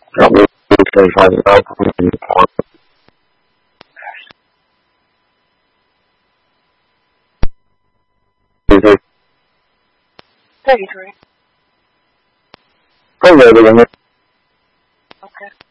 Got me $35,000 in the car. 33. Go ready, Okay.